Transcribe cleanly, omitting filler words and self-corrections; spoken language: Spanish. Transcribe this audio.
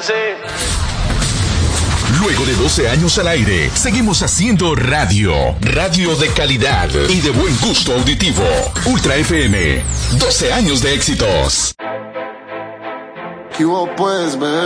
avance. Luego de 12 años al aire, seguimos haciendo radio. Radio de calidad y de buen gusto auditivo. Ultra FM, 12 años de éxitos. ¿Qué hubo pues, bebé?